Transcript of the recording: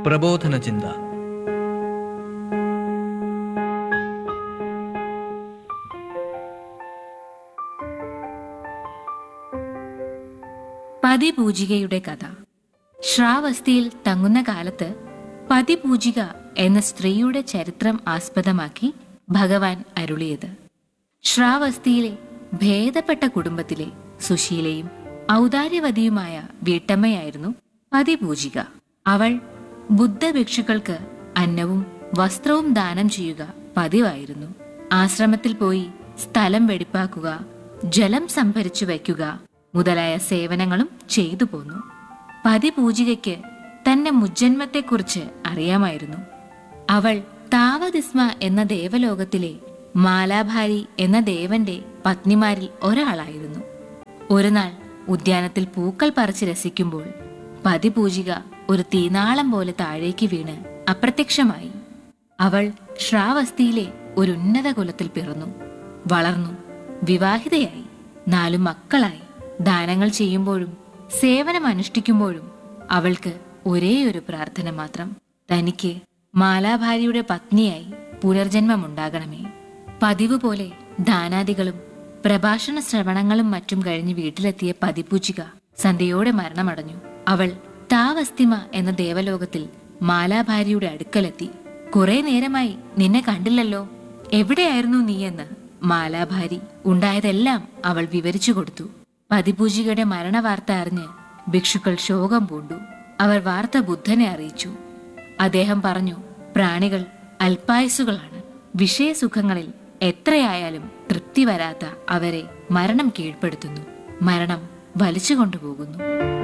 പ്രബോധന ചിന്ത. പതിപൂജികയുടെ കഥ. ശ്രാവസ്തിയിൽ തങ്ങുന്ന കാലത്ത് പതിപൂജിക എന്ന സ്ത്രീയുടെ ചരിത്രം ആസ്പദമാക്കി ഭഗവാൻ അരുളിയത്. ശ്രാവസ്തിയിലെ ഭേദപ്പെട്ട കുടുംബത്തിലെ സുശീലയും ഔദാര്യവതിയുമായ വീട്ടമ്മയായിരുന്നു പതിപൂജിക. അവൾ ബുദ്ധഭിക്ഷുക്കൾക്ക് അന്നവും വസ്ത്രവും ദാനം ചെയ്യുക പതിവായിരുന്നു. ആശ്രമത്തിൽ പോയി സ്ഥലം വെടിപ്പാക്കുക, ജലം സംഭരിച്ചു വയ്ക്കുക മുതലായ സേവനങ്ങളും ചെയ്തു പോന്നു. പതിപൂജികയ്ക്ക് തന്റെ മുജ്ജന്മത്തെക്കുറിച്ച് അറിയാമായിരുന്നു. അവൾ താവതിസ്മ എന്ന ദേവലോകത്തിലെ മാലാഭാരി എന്ന ദേവന്റെ പത്നിമാരിൽ ഒരാളായിരുന്നു. ഒരു നാൾ ഉദ്യാനത്തിൽ പൂക്കൾ പറിച്ച് രസിക്കുമ്പോൾ പതിപൂജിക ഒരു തീനാളം പോലെ താഴേക്ക് വീണ് അപ്രത്യക്ഷമായി. അവൾ ശ്രാവസ്തിയിലെ ഒരു ഉന്നത കുലത്തിൽ പിറന്നു, വളർന്നു, വിവാഹിതയായി, 4 മക്കളായി. ദാനങ്ങൾ ചെയ്യുമ്പോഴും സേവനം അനുഷ്ഠിക്കുമ്പോഴും അവൾക്ക് ഒരേയൊരു പ്രാർത്ഥന മാത്രം: തനിക്ക് മാലാഭാരിയുടെ പത്നിയായി പുനർജന്മമുണ്ടാകണമേ. പതിവ് പോലെ ദാനാദികളും പ്രഭാഷണ ശ്രവണങ്ങളും മറ്റും കഴിഞ്ഞ് വീട്ടിലെത്തിയ പതിപൂജിക സന്ധ്യയോടെ മരണമടഞ്ഞു. അവൾ താവസ്തിമ എന്ന ദേവലോകത്തിൽ മാലാഭാരിയുടെ അടുക്കലെത്തി. കുറെ നേരമായി നിന്നെ കണ്ടില്ലല്ലോ, എവിടെയായിരുന്നു നീയെന്ന് മാലാഭാരി ഉണ്ടായതെല്ലാം അവൾ വിവരിച്ചു കൊടുത്തു. പതിപൂജികയുടെ മരണവാർത്ത അറിഞ്ഞ് ഭിക്ഷുക്കൾ ശോകം പൂണ്ടു. അവർ വാർത്ത ബുദ്ധനെ അറിയിച്ചു. അദ്ദേഹം പറഞ്ഞു, പ്രാണികൾ അല്പായുസുകളാണ്. വിഷയസുഖങ്ങളിൽ എത്രയായാലും തൃപ്തി വരാത്ത അവരെ മരണം കീഴ്പ്പെടുത്തുന്നു, മരണം വലിച്ചുകൊണ്ടുപോകുന്നു.